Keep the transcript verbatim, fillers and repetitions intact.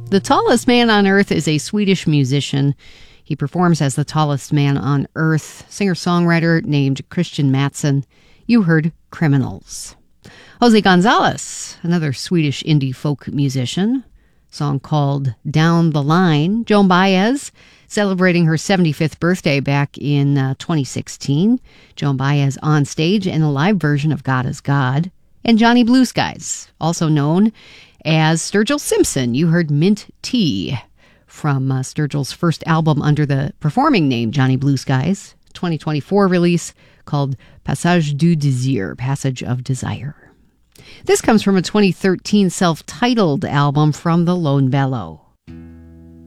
The Tallest Man on Earth is a Swedish musician. He performs as the tallest man on earth, singer-songwriter named Christian Mattsson. You heard Criminals. Jose Gonzalez, another Swedish indie folk musician, song called Down the Line. Joan Baez, celebrating her seventy-fifth birthday back in uh, twenty sixteen. Joan Baez on stage in a live version of God is God. And Johnny Blue Skies, also known as Sturgill Simpson. You heard Mint Tea from uh, Sturgill's first album under the performing name Johnny Blue Skies, twenty twenty-four release called Passage du Désir, Passage of Desire. This comes from a twenty thirteen self-titled album from the Lone Bellow.